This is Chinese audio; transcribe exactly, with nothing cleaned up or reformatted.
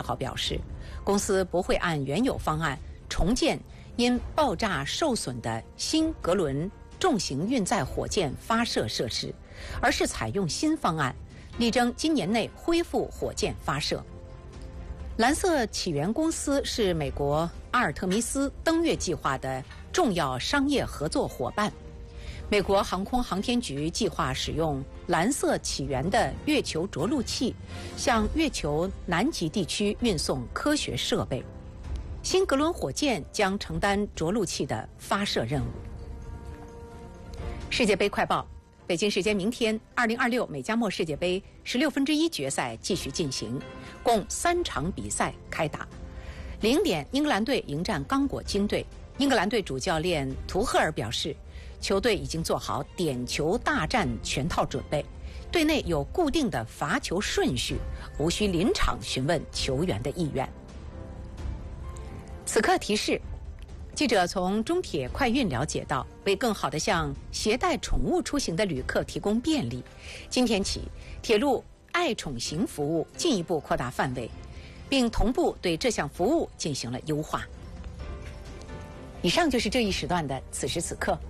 号表示，公司不会按原有方案重建因爆炸受损的新格伦重型运载火箭发射设施，而是采用新方案，力争今年内恢复火箭发射。蓝色起源公司是美国阿尔特弥斯登月计划的重要商业合作伙伴。美国航空航天局计划使用蓝色起源的月球着陆器，向月球南极地区运送科学设备。新格伦火箭将承担着陆器的发射任务。世界杯快报：北京时间明天，二零二六美加墨世界杯十六分之一决赛继续进行，共三场比赛开打。零点，英格兰队迎战刚果金队。英格兰队主教练图赫尔表示，球队已经做好点球大战全套准备，队内有固定的罚球顺序，无需临场询问球员的意愿。此刻提示，记者从中铁快运了解到，为更好地向携带宠物出行的旅客提供便利，今天起，铁路爱宠行服务进一步扩大范围，并同步对这项服务进行了优化。以上就是这一时段的此时此刻。